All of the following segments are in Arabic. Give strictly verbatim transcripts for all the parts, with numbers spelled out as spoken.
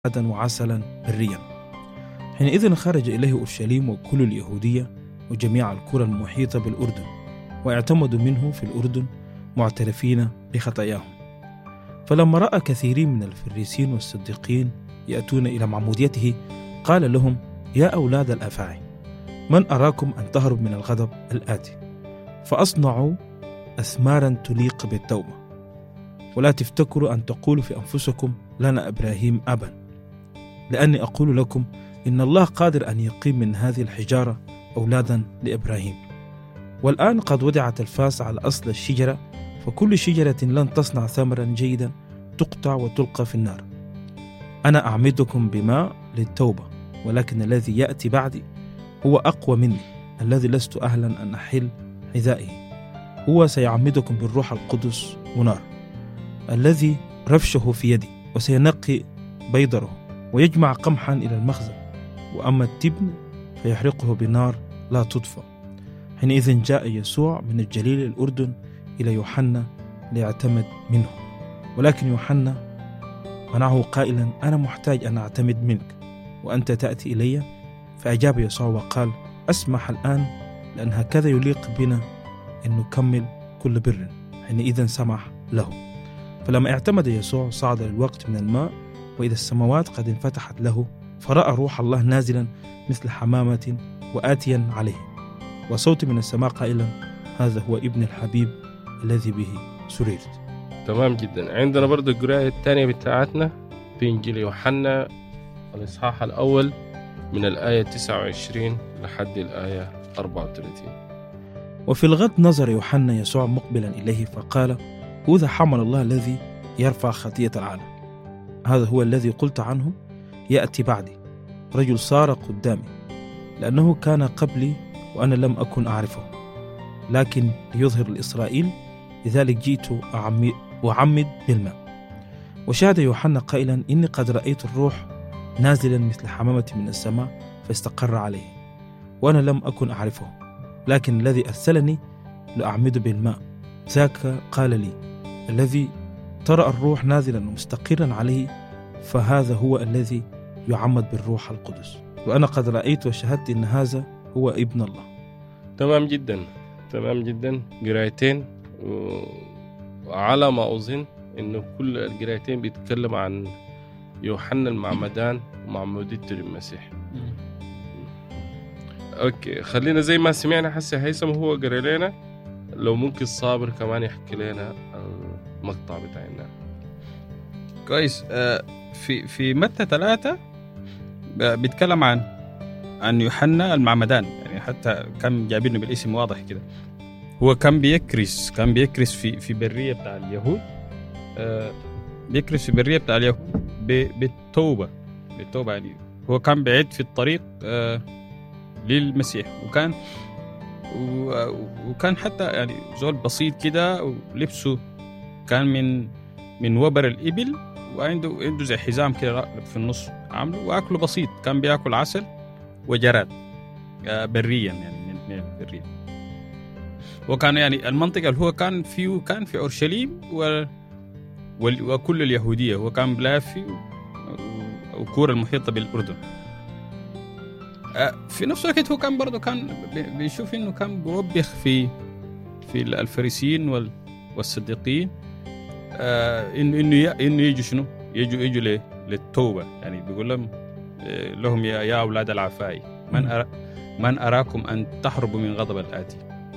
وعسلا بريا. حينئذ خرج إليه أورشليم وكل اليهودية وجميع القرى المحيطة بالأردن، واعتمدوا منه في الأردن معترفين بخطاياهم. فلما رأى كثيرين من الفريسين والصديقين يأتون إلى معموديته قال لهم: يا أولاد الأفاعي، من أراكم أن تهرب من الغضب الآتي؟ فأصنعوا أثمارا تليق بالتوبة، ولا تفتكروا أن تقولوا في أنفسكم: لنا إبراهيم أبا، لأني أقول لكم إن الله قادر أن يقيم من هذه الحجارة أولادا لإبراهيم. والآن قد وضعت الفاس على أصل الشجرة، فكل شجرة لن تصنع ثمرا جيدا تقطع وتلقى في النار. أنا أعمدكم بماء للتوبة، ولكن الذي يأتي بعدي هو أقوى مني، الذي لست أهلا أن أحل حذائه. هو سيعمدكم بالروح القدس ونار، الذي رفشه في يدي، وسينقي بيضره ويجمع قمحا إلى المخزن، وأما التبن فيحرقه بنار لا تطفأ. حينئذ جاء يسوع من الجليل الأردن إلى يوحنا ليعتمد منه، ولكن يوحنا منعه قائلا: أنا محتاج أن أعتمد منك وأنت تأتي إلي؟ فأجاب يسوع وقال: أسمح الآن، لأن هكذا يليق بنا أن نكمل كل بر. حينئذ سمح له. فلما اعتمد يسوع صعد للوقت من الماء، وإذا السماوات قد انفتحت له، فرأى روح الله نازلا مثل حمامة وآتيا عليه، وصوت من السماء قائلا: هذا هو ابن الحبيب الذي به سررت. تمام جدا. عندنا برضو القراءة الثانية بتاعتنا في إنجيل يوحنا الإصحاح الأول من الآية تسعة وعشرين لحد الآية أربعة وثلاثين. وفي الغد نظر يوحنا يسوع مقبلا إليه فقال: هذا حمل الله الذي يرفع خطية العالم. هذا هو الذي قلت عنه: يأتي بعدي رجل صار قدامي، لأنه كان قبلي وأنا لم أكن أعرفه، لكن ليظهر لإسرائيل، لذلك جئت أعمد بالماء. وشهد يوحنا قائلا: إني قد رأيت الروح نازلا مثل حمامة من السماء فاستقر عليه، وأنا لم أكن أعرفه، لكن الذي أرسلني لأعمد بالماء ذاك قال لي: الذي ترى الروح نازلا ومستقرا عليه فهذا هو الذي يعمد بالروح القدس. وأنا قد رأيت وشهدت إن هذا هو ابن الله. تمام جدا، تمام جدا. قرايتين، وعلى ما أظن إنه كل القرايتين بيتكلم عن يوحنا المعمدان ومعموديته للمسيح. أوكي، خلينا زي ما سمعنا حسي هيثم هو قرأ لنا، لو ممكن صابر كمان يحكي لنا المقطع بتاعنا. كويس. في في متى ثلاثة بيتكلم عن عن يوحنا المعمدان، يعني حتى كان جايبينه بالاسم واضح كده. هو كان بيكرس كان بيكرس في في برية بتاع اليهود، بيكرس في برية بتاع اليهود بالتوبة بالتوبة يعني هو كان بعيد في الطريق للمسيح، وكان وكان حتى يعني زول بسيط كده، ولبسه كان من من وبر الإبل، وعنده عنده زي حزام كده في النص عامله، وأكله بسيط، كان بيأكل عسل وجراد بريا يعني من البرية. وكان يعني المنطقة اللي هو كان فيه كان في أورشليم و وكل اليهودية، هو كان بلافي وكورة المحيطة بالأردن. في نفس الوقت هو كان برضه كان بيشوف إنه كان بيوبخ في في الفريسيين والصديقين، إنه إنه إنه يجوا شنو يجوا يجوا للتوبة، يعني بيقول لهم لهم يا يا أولاد العفاي، من أرا من أراكم أن تحربوا من غضب الآتي.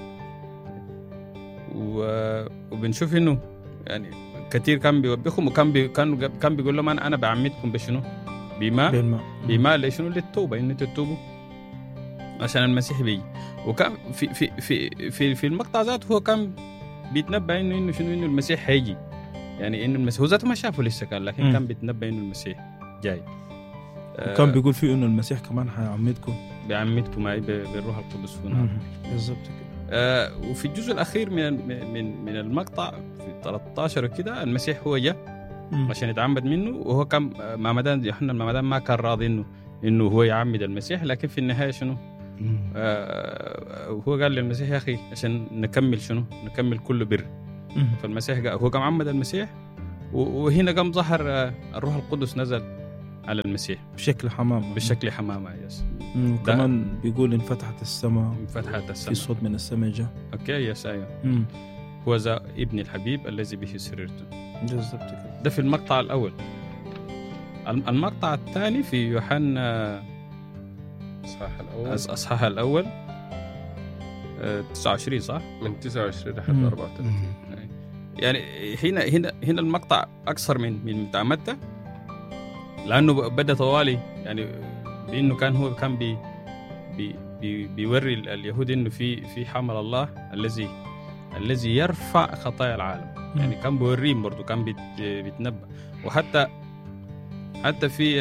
وبنشوف إنه يعني كثير كان بيوبخهم، وكان بي كان كان بيقول لهم أنا بعمدكم بشنو بماء بماء لشنو للتوبة، إن تتوبوا عشان المسيح بيجي. وكان في في في في في المقطع ذاته هو كان بيتنبأ إنه إنه شنو إنه المسيح هيجي، يعني إنه المسيح هو ذاته ما شافه لسه كان، لكن م. كان بيتنبأ إنه المسيح جاي. وكان بيقول فيه إنه المسيح كمان هيعمدكم بيعمدكم معي بالروح القدس ونار. بالضبط كده. آه وفي الجزء الأخير من من من المقطع في ثلاثة عشر كده المسيح هو جاء عشان يتعمد منه، وهو كان معمدان يوحنا المعمدان ما كان راضي إنه إنه هو يعمد المسيح، لكن في النهاية شنو آه هو قال للمسيح يا أخي عشان نكمل شنو نكمل كل بر. فالمسيح قال هو قام عمد المسيح، وهنا قام ظهر الروح القدس نزل على المسيح بشكل حمامة. بشكل حمامة يس. كمان بيقول انفتحت السماء، انفتحت السماء في صوت من السماء جاء. اوكي يس ايوه. هو ذا ابن الحبيب الذي به سررت. بالضبط كده. ده في المقطع الأول. المقطع الثاني في يوحنا اصحاح الاول اصحاح الاول تسعة وعشرين صح؟ من تسعة وعشرين لحد أربعة وثلاثين. يعني هنا هنا هنا المقطع اكثر من من بتاع متى، لانه بدا طوالي يعني بانه كان هو كان بي بي بي بيوري اليهود انه في في حمل الله الذي الذي يرفع خطايا العالم. يعني كان بيوريهم برضه، كان بيت بيتنبأ. وحتى حتى في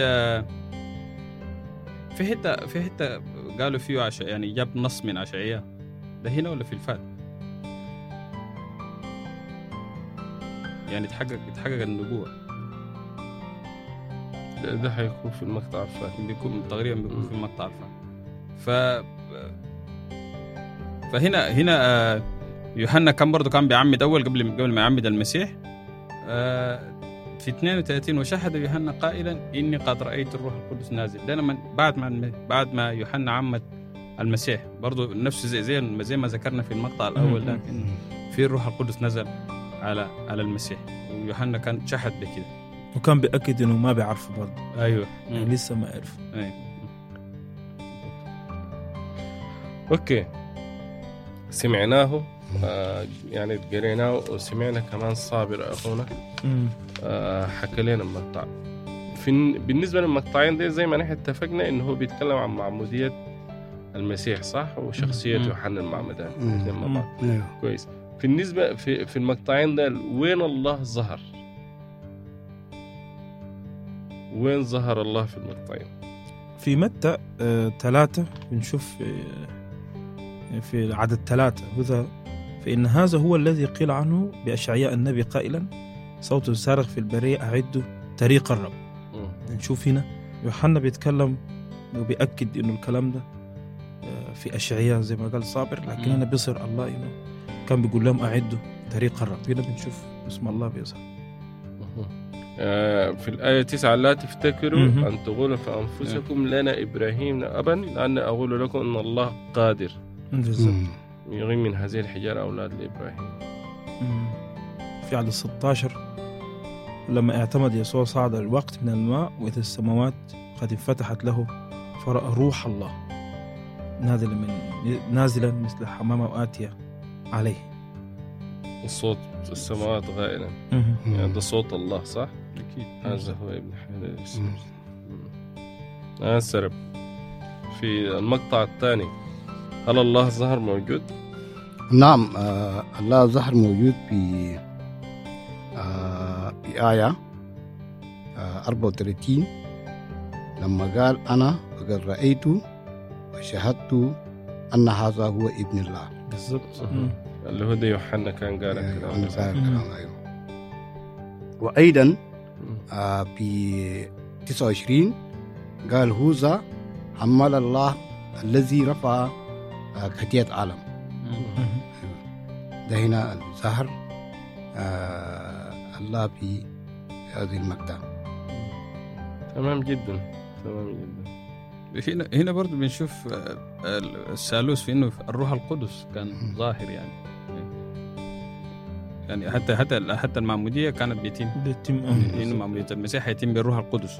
في حته في حته قالوا فيه عش... يعني جاب نص من أشعياء. ده هنا ولا في الفات؟ يعني تحقق تحقق النبوة. ده, ده هيكون في المقطع الفات، بيكون تقريبا بيكون في المقطع الفات. ف فهنا هنا يوحنا كان برضه كان بيعمد اول قبل قبل ما يعمد المسيح. في اثنين وثلاثين وشهد يوحنا قائلا اني قد رايت الروح القدس نازل. ده من بعد ما بعد ما يوحنا عمد المسيح برضه نفس زي زي, زي ما ذكرنا في المقطع الاول ده، إن في الروح القدس نزل على على المسيح، ويوحنا كان شهد بكده، وكان بيأكد انه ما بيعرفه برضه. ايوه يعني لسه ما عرف. ايوه اوكي. سمعناه آه يعني قريناه وسمعنا كمان صابر اخونا آه حكى لنا المقطع. في بالنسبه للمقطعين دي زي ما نحن اتفقنا انه هو بيتكلم عن معموديه المسيح صح، وشخصيه يوحنا المعمدان الاثنين مع بعض. كويس. بالنسبه في في المقطعين ده وين الله ظهر؟ وين ظهر الله في المقطعين؟ في متى آه ثلاثة بنشوف آه في عدد ثلاثة وذا فإن هذا هو الذي قيل عنه بأشعياء النبي قائلا صوت صارخ في البرية أعدوا طريق الرب. نشوف هنا يوحنا بيتكلم وبيأكد إنه الكلام ده في أشعياء زي ما قال صابر، لكن هنا بيصير الله إنه كان بيقول لهم أعدوا طريق الرب. هنا بنشوف اسم الله بيظهر في الآية تسعة لا تفتكروا أن تقولوا في أنفسكم لنا إبراهيم أبا لأن أقول لكم أن الله قادر يغيم من هذه الحجارة أولاد لإبراهيم. في عدد ستة عشر لما اعتمد يسوع صعد الوقت من الماء وإذا السماوات قد انفتحت له فرأى روح الله نازلا من نازلا مثل حمامة وآتية عليه. الصوت السماوات غائلا يعني ده صوت الله صح؟ أكيد هذا هو ابن حميد السماوات. آه سرب. في المقطع الثاني هل الله ظهر موجود؟ نعم آه الله ظهر موجود في آه بآية آه أربعة وثلاثين لما قال أنا قد رأيت وشهدت أن هذا هو ابن الله. بالضبط. اللي هو ده يوحنا كان قال كلام. أيوه. وأيضا آه في تسعة وعشرين قال هوذا حمل الله الذي رفع خطيئة العالم. ده هنا ظهر آه الله في هذه المقطع. تمام جدا تمام جدا. هنا هنا برضو بنشوف الثالوث في انه الروح القدس كان ظاهر يعني يعني حتى حتى حتى المعمودية كانت بيتم بيتم انه معمودية المسيح يتم بالروح القدس.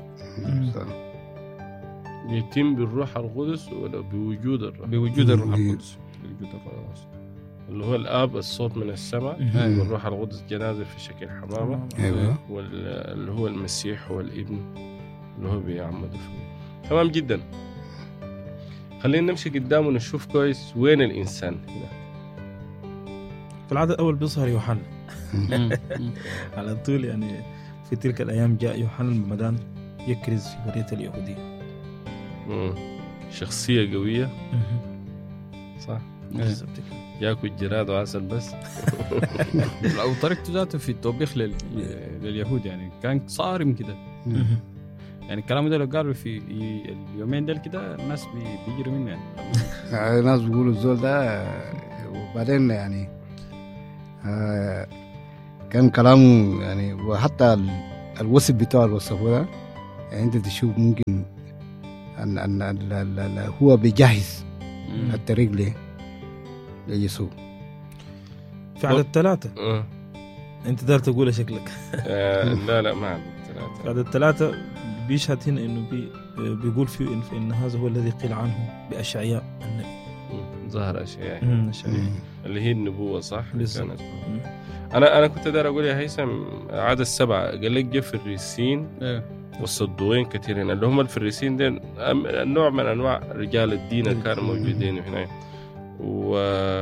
يتم بالروح القدس ولا بوجود الروح؟ بوجود الروح القدس. بوجود الروح القدس اللي هو الآب الصوت من السماء والروح القدس جنازة في شكل حمامة. أيوة. واللي هو المسيح هو الابن اللي هو بيعمد فيه. تمام جدا. خلينا نمشي قدام ونشوف كويس وين الإنسان هنا. في العدد الأول بيظهر يوحنا على طول يعني في تلك الأيام جاء يوحنا المعمدان يكرز في برية اليهودية. مم. شخصية قوية صح؟ ياكل جراد وعسل بس. أو طريقته ذاته في التوبيخ لل... لليهود يعني كان صارم كده. يعني الكلام ده لو قالوا في اليومين ده كده الناس بيجروا منه يعني. الناس بيقولوا الزول ده وبعدين يعني آه كان كلامه يعني وحتى الوصف بتاع الوصف ده يعني أنت تشوف ممكن أن أن أن ال- ال- هو بيجهز مم. الطريق ليه ليسوع. في عدد ثلاثة آه. أنت دار تقول شكلك. آه، لا لا ما عندي ثلاثة. عدد ثلاثة بيشهد هنا إنه بي بيقول فيه إن, إن هذا هو الذي قيل عنه بأشعياء النبي. مم. ظهر أشياء مم، أشعياء. مم. اللي هي النبوة صح؟ بالضبط. كانت. مم. أنا أنا كنت داير أقول يا هيثم عدد السبعة قال لك جا فريسين إيه. والصدوقين كثيرين اللي هم الفريسين دين نوع من أنواع رجال الدين كانوا موجودين هنا و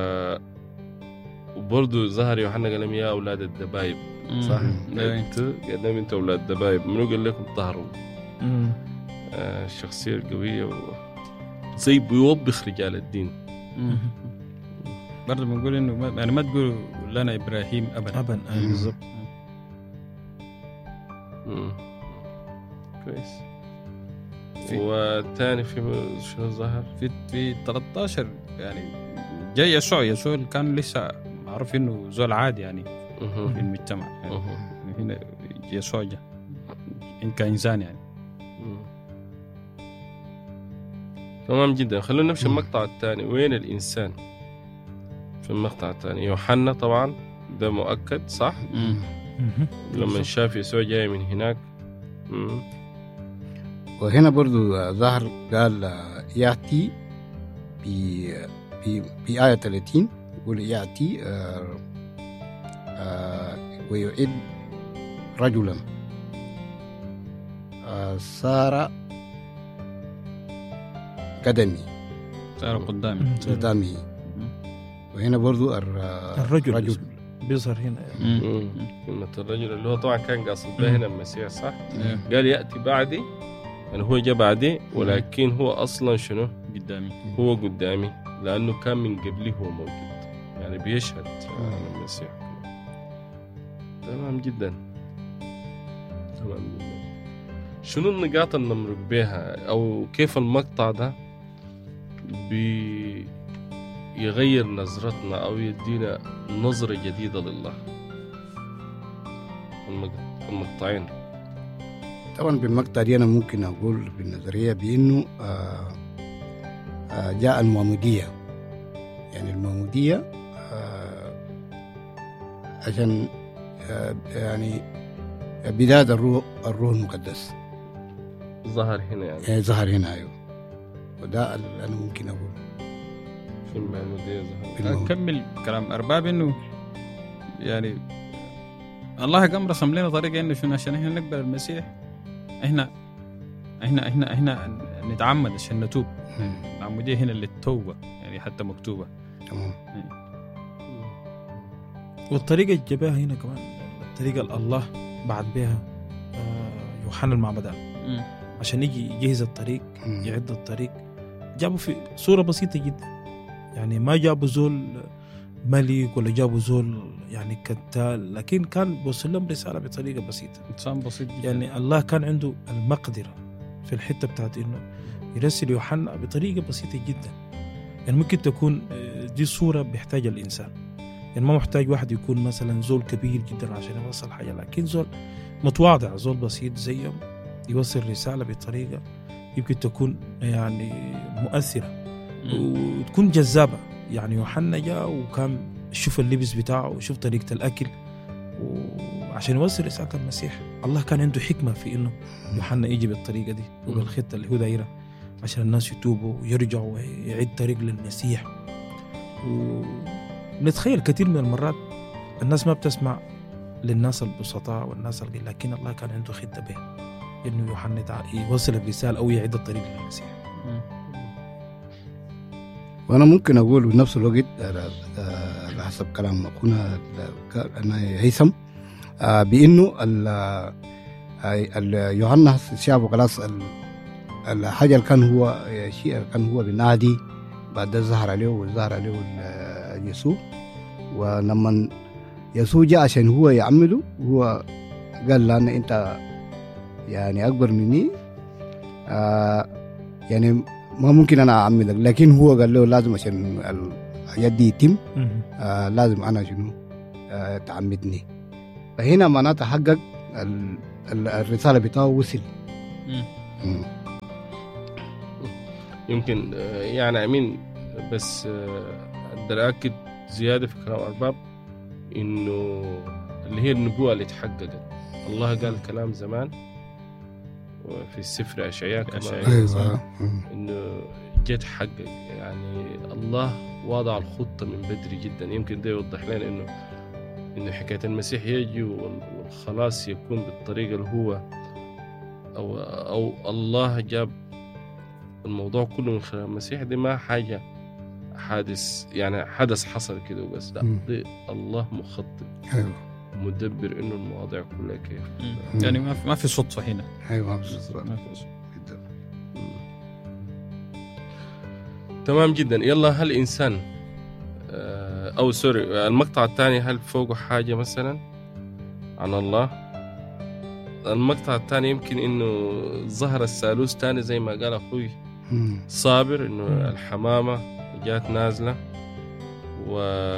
وبرضه ظهر يوحنا قال لهم يا أولاد الدبايب صح؟ مم. إيه. أنتوا قال لهم أنتوا أولاد الدبايب منو قال لكم طهروا؟ مم. آه الشخصية القوية و... زي بيوبخ رجال الدين. مم. برضه بنقول انه ما- يعني ما تقولوا لنا ابراهيم ابدا. أبا أي مم. بالضبط. مم. كويس. في- والثاني في شنو ظهر؟ في في ثلاثة عشر يعني جاي يسوع يسوع اللي كان لسه معروف انه زول عادي يعني مهم. في المجتمع يعني مهم. هنا يسوع جاء إن كإنسان يعني. مم. تمام جدا. خلونا نمشي المقطع الثاني. وين الإنسان في المقطع الثاني؟ يوحنا طبعا ده مؤكد صح؟ مم. لما شاف يسوع جاي من هناك. مم. وهنا برضو آه، ظهر قال آه، يأتي في في في آية ثلاثين يقول يأتي آه، آه، ويعد رجلا آه، صار قدمي صار قدامي. مم. قدامه. وهنا برضو الر- الرجل الرجل بيظهر هنا. مم. مم. كلمة الرجل اللي هو طبعا كان قاصد به هنا المسيح صح؟ إيه. قال يأتي بعدي يعني هو جاء بعدي ولكن هو أصلا شنو؟ قدامي. هو قدامي لأنه كان من قبلي هو موجود يعني بيشهد عن المسيح. تمام جدا. تمام جدا. شنو النقاط اللي نمرق بها أو كيف المقطع ده بيغير نظرتنا أو يدينا نظرة جديدة لله؟ المق- المقطعين. طبعا بالمقطع دي أنا ممكن أقول بالنظرية بأنه آه، آه، جاء المعمودية. يعني المعمودية آه، عشان آه، يعني بداية الروح الروح المقدس ظهر هنا يعني يعني ظهر هنا. أيوه وده اللي أنا ممكن أقول في المعمودية ظهر. بالمعمودية. أكمل كلام أرباب إنه يعني الله قام رسم لنا طريقة إنه شنو عشان إحنا نقبل المسيح إحنا إحنا إحنا إحنا نتعمد عشان نتوب. مم. العمودية هنا للتوبة يعني حتى مكتوبة. تمام. والطريقة اللي جابها هنا كمان الطريقة اللي الله بعد بها آه، يوحنا المعمدان مم. عشان يجي يجهز الطريق مم. يعد الطريق. جابوا في صورة بسيطة جدا يعني ما جابوا زول ملك ولا جابوا زول يعني كتال، لكن كان بوصل لهم رسالة بطريقة بسيطة. إنسان بسيط جدا. يعني الله كان عنده المقدرة في الحتة بتاعت إنه يرسل يوحنا بطريقة بسيطة جدا. يعني ممكن تكون آه، دي صورة بيحتاجها الإنسان. يعني ما محتاج واحد يكون مثلا زول كبير جدا عشان يوصل حاجة، لكن زول متواضع زول بسيط زيهم يوصل رسالة بطريقة يمكن تكون يعني مؤثرة مم. وتكون جذابة. يعني يوحنا جاء وكان شوف اللبس بتاعه وشوف طريقة الأكل وعشان يوصل رسالة المسيح. الله كان عنده حكمة في إنه يوحنا يجي بالطريقة دي وبالخطة اللي هو دايرة عشان الناس يتوبوا ويرجعوا ويعيد طريق للمسيح. ونتخيل كثير من المرات الناس ما بتسمع للناس البسطاء والناس القليل، لكن الله كان عنده خطة به إنه يوحنا يوصل الرسالة أو يعيد الطريق للمسيح. مم. وأنا ممكن أقول بنفس الوقت على على حسب كلام أخونا أنا هيثم آه، بأنه ال- آه، ال- يوحنا شافه خلاص ال- الحاجة اللي كان هو الشيء اللي كان هو بنادي بعد ده ظهر عليه وظهر عليه ال- يسوع. ولما يسوع جاء عشان هو يعمله هو قال له أنا أنت يعني أكبر مني آه يعني ما ممكن أنا أعملك، لكن هو قال له لازم عشان الحاجات دي يتم آه لازم أنا شنو آه تعمدني. فهنا معناتها حقق ال- ال- الرسالة بتاعه وصل مم. يمكن آه، يعني أمين بس آه، أقدر أكد زيادة في كلام أرباب إنه اللي هي النبوة اللي تحققت. الله قال كلام زمان وفي السفر أشعياء كمان ايوه. إنه جت حقق. يعني الله وضع الخطة من بدري جدا. يمكن ده يوضح لنا إنه إنه حكاية المسيح يجي والخلاص يكون بالطريقة اللي هو أو أو الله جاب الموضوع كله من خلال المسيح. دي ما حاجة حادث يعني حدث حصل كده وبس، لا، دي الله مخطط ايوه مدبر إنه المواضيع كلها كيف. مم. يعني ما في ما في صدفة هنا. ايوه بالظبط. ما في صدفة. جدا. تمام جدا. يلا، هل إنسان آه، أو سوري المقطع الثاني، هل فوقه حاجة مثلا عن الله؟ المقطع الثاني يمكن إنه ظهر الثالوث تاني زي ما قال أخوي مم. صابر، إنه الحمامة جات نازلة و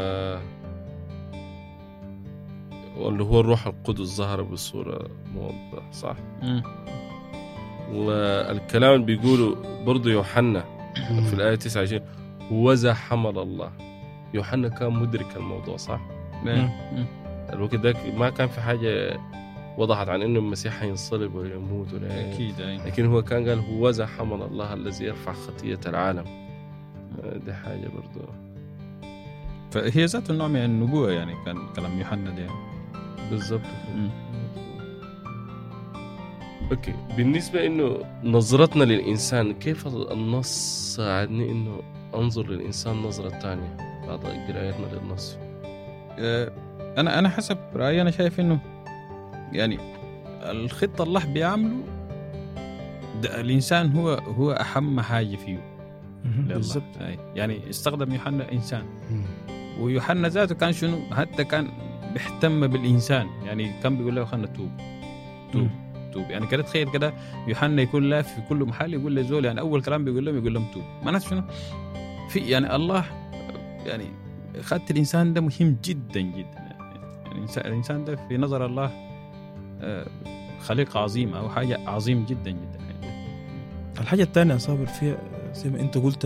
واللي هو الروح القدس ظهر بصورة موضحة، صح؟ مم. والكلام اللي بيقوله برضو يوحنا في الآية تسعة وعشرين وذا حمل الله. يوحنا كان مدرك الموضوع، صح؟ مم. الوقت ده ما كان في حاجة وضحت عن إنه المسيح هينصلب ويموت ولا هي. أكيد أي. لكن هو كان قال هو ذا حمل الله الذي يرفع خطية العالم. دي حاجة برضو فهي ذات النوع من النبوة يعني، كان كلام يوحنا ده يعني. بالضبط. مم. اوكي، بالنسبة انه نظرتنا للإنسان، كيف النص ساعدني انه انظر للإنسان نظرة تانية بعد قراءتنا للنص؟ آه، أنا أنا حسب رأيي أنا شايف إنه يعني الخطة الله بيعمله ده الإنسان هو هو أهم حاجة فيه. بالضبط. يعني استخدم يوحنا إنسان، مم. ويوحنا ذاته كان شنو، حتى كان بيهتم بالإنسان. يعني كان بيقول له خلنا توب توب توب. يعني كده تخيل كده يوحنا يكون لا في كل محل يقول لزول، يعني أول كلام بيقول لهم يقول لهم توب. معناته شنو في يعني الله يعني خدت الإنسان ده مهم جدا جدا. يعني الإنسان ده في نظر الله خليقة عظيمة أو حاجة عظيم جدا جدا. الحاجة الثانية أصابر فيها زي ما أنت قلت،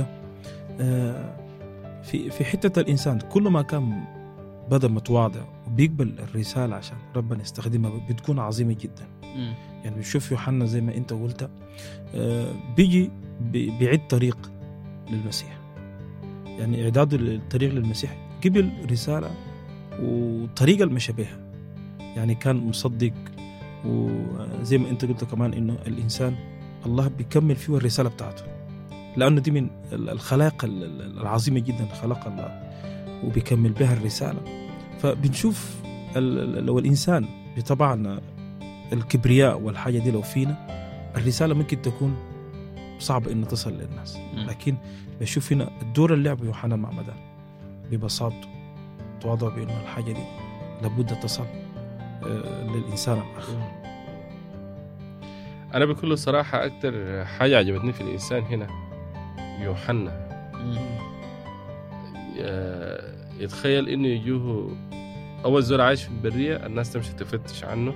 في في حتة الإنسان كل ما كان بدأ متواضع وبيقبل الرسالة عشان ربنا يستخدمها بتكون عظيمة جدا. م. يعني بنشوف يوحنا زي ما أنت قلت بيجي بيعد طريق للمسيح، يعني إعداد الطريق للمسيح قبل رسالة وطريقة المشى بها. يعني كان مصدق، وزي ما أنت قلت كمان إنه الإنسان الله بيكمل فيه الرسالة بتاعته، لأنه دي من الخلاق العظيمة جدا خلق الله وبيكمل بها الرسالة. فبنشوف لو الإنسان بطبعنا الكبرياء والحاجة دي لو فينا، الرسالة ممكن تكون صعبة إن تصل للناس. لكن بشوف هنا الدور اللي لعبه يوحنا المعمدان ببساطته تواضع بأنه الحاجة دي لابد تصل للإنسان الآخر. أنا بكل صراحة أكتر حاجة عجبتني في الإنسان هنا يوحنا. يتخيل إنه يجوه أول زول عايش في البرية، الناس تمشي تفتش عنه.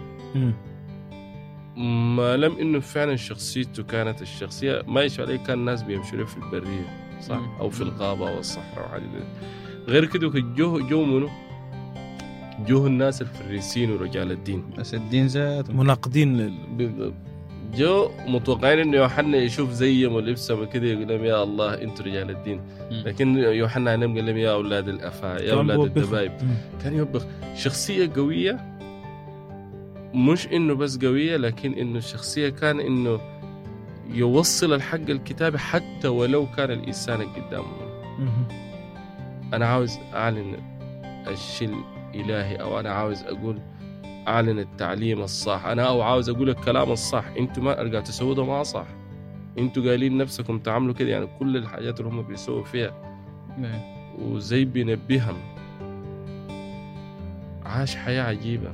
ما لم إنه فعلا شخصيته كانت الشخصية ما يشوف عليه، كان الناس بيمشوا له في البرية صح، أو في الغابة أو الصحراء وحاجة غير كده. جو جو منه جوه الناس الفريسين ورجال الدين، بس الدين ذات مناقضين لل... جو متوقعين إنه يوحنا يشوف زيهم ولبسهم كده يقول لهم يا الله أنتوا رجال الدين. لكن يوحنا عنهم قال لهم يا أولاد الأفاء يا أولاد الدبايب. كان يوبخ. شخصية قوية، مش إنه بس قوية، لكن إنه الشخصية كان إنه يوصل الحق الكتابي حتى ولو كان الإنسان قدامه. أنا عاوز أعلن الشيء الإلهي، أو أنا عاوز أقول أعلن التعليم الصح، أنا أو عاوز أقول الكلام الصح. أنتوا ما أرجع تسووا ده ما صح، أنتوا قايلين نفسكم تعملوا كده. يعني كل الحاجات اللي هم بيسووا فيها وزي بينبههم. عاش حياة عجيبة،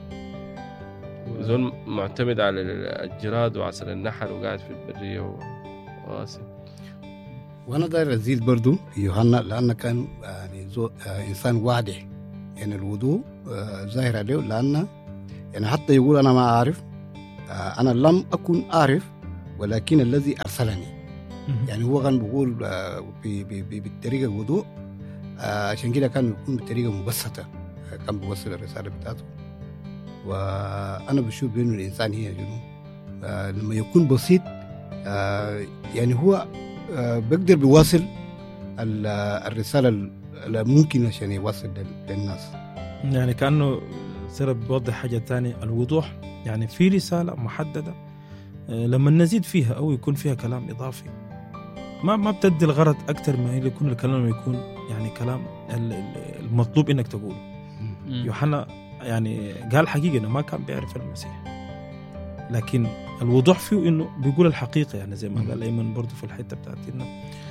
زول معتمد على الجراد وعسل النحل وقاعد في البرية وغاسي. وانا داير ازيد برضو في يوحنا، لانه كان يعني زو آه انسان واضح، يعني الوضوء آه ظاهر عليه، لانه يعني حتى يقول انا ما اعرف، آه انا لم اكن اعرف ولكن الذي أرسلني. يعني هو كان بيقول بالطريقة الوضوء، عشان كده كان يكون بطريقة مبسطة، كان بيوصل الرسالة بتاعته. وأنا بشوف بأنه الإنسان هي جنوب لما يكون بسيط، يعني هو بيقدر بيواصل الرسالة اللي ممكن عشان يوصل للناس. يعني كأنه سر بيوضح حاجة تانية، الوضوح يعني في رسالة محددة لما نزيد فيها أو يكون فيها كلام إضافي ما ما بتدي الغرض أكتر ما يكون الكلام يكون يعني كلام المطلوب إنك تقوله. يوحنا يعني قال حقيقة إنه ما كان بيعرف المسيح، لكن الوضوح فيه إنه بيقول الحقيقة، يعني زي ما قال أيمن برضو في الحتة بتاعتنا.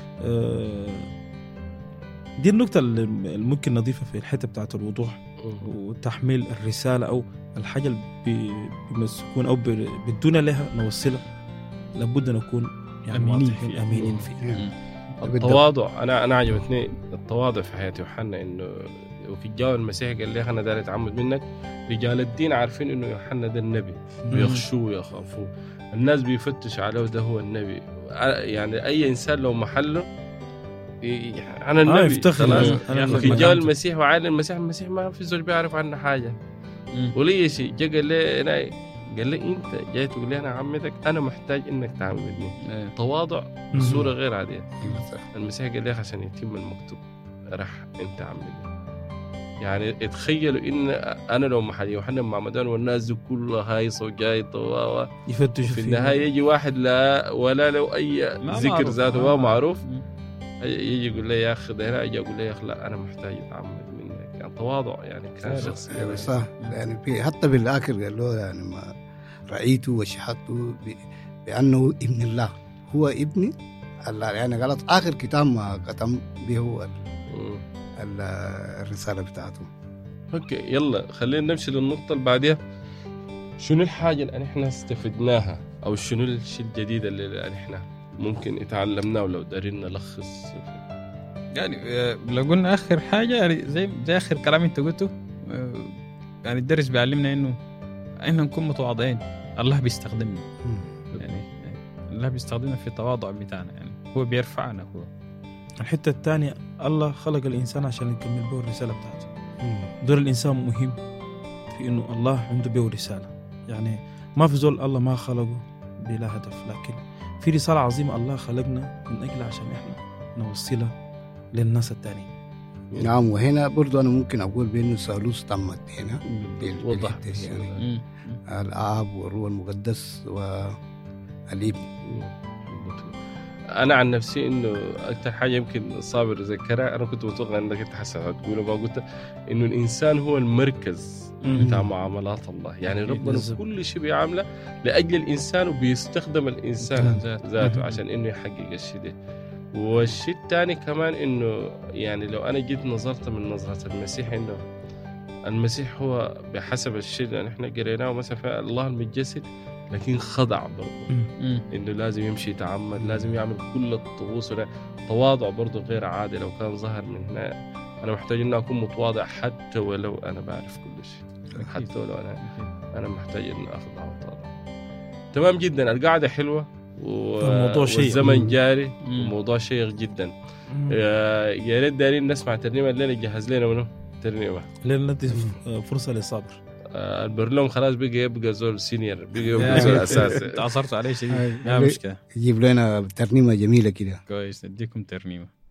دي النقطة اللي ممكن نضيفها في الحتة بتاعت الوضوح وتحميل الرسالة أو الحاجة اللي بيمسكون أو بدون لها نوصلها، لابد نكون يعني أمينين فيه أمينين فيه. التواضع، أنا أنا عجبتني التواضع في حياة يوحنا، إنه وفي الجو المسيح قال لي أنا داري أتعمد منك. رجال الدين عارفين إنه يوحنا ده النبي، ويخشوه ويخافوه، الناس بيفتش عليه ده هو النبي. يعني أي إنسان لو محله أنا النبي آه يفتخر. في جو المسيح وعالم المسيح المسيح ما في زول بيعرف عنه حاجة ولي شيء. جا قال لي أنا قال لي أنت جاي تقول لي أنا عمتك، أنا محتاج إنك تعمدني. تواضع بصورة غير عادية. المسيح قال لي عشان يتم المكتوب راح أنت عمدني. يعني اتخيلوا إن أنا لو محل يوحنا معمدان والناس دي كلها هايصة وجاي طواوا يفتشوا في النهاية يجي واحد لا ولا له أي ذكر ذاته ما معروف، يجي يقول لي يا أخي ده هنا، يجي يقول لي يا أخي لا أنا محتاج أتعمد منك. يعني تواضع يعني كان شخص يعني صح. يعني في حتى بالآخر قال له يعني ما رأيته وشهدته بأنه ابن الله، هو ابن الله. يعني قالت آخر كتاب ما ختم به هو الرسالة بتاعته. اوكي يلا خلينا نمشي للنقطة اللي بعدها. شنو الحاجة اللي احنا استفدناها او شنو الشيء الجديد اللي احنا ممكن اتعلمناه ولو دارين نلخص؟ يعني لو قلنا اخر حاجة يعني زي زي اخر كلام انت قلته، يعني الدرس بيعلمنا انه احنا نكون متواضعين، الله بيستخدمنا. يعني الله بيستخدمنا في التواضع بتاعنا، يعني هو بيرفعنا. هو الحتة الثانية الله خلق الإنسان عشان يكمل به الرسالة بتاعته. دور الإنسان مهم في إنه الله عنده به رسالة. يعني ما في زول الله ما خلقه بلا هدف، لكن في رسالة عظيمة الله خلقنا من أجل عشان إحنا نوصلها للناس التانيين. نعم. وهنا برضو أنا ممكن أقول بأنه ثالوث تمت هنا وضح يعني الآب والروح المقدس والابن. أنا عن نفسي إنه أكتر حاجة يمكن صابر ذكرها، أنا كنت متوقع إنك أنت حسنا تقوله ما قلت، إنه الإنسان هو المركز بتاع معاملات الله. يعني ربنا كل شيء بيعمله لأجل الإنسان وبيستخدم الإنسان ذاته عشان إنه يحقق الشيء ده. والشيء الثاني كمان إنه يعني لو أنا جيت نظرت من نظرة المسيح، إنه المسيح هو بحسب الشيء اللي نحن قريناه مثلا في الله المتجسد، لكن خضع برضه إنه لازم يمشي يتعمد، لازم يعمل كل الطقوس. تواضع برضه غير عادي. لو كان ظهر من هنا أنا محتاج إنه أكون متواضع حتى ولو أنا بعرف كل شيء، حتى ولو أنا أنا محتاج إنه أخضع وتواضع. تمام جدا. القاعدة حلوة والزمن جاري وموضوع شيق جدا. يا ريت دارين نسمع ترنيمة الليلة. جهز لنا منه ترنيمة لين ندي فرصة للصبر. البرلوم خلاص بقى يبقى زول سينيور، بقى يبقى زول أساسي. تعصرت عليه شيء، لا مشكلة. يجيب لنا ترنيمة جميلة كده. كويس، نديكم ترنيمة.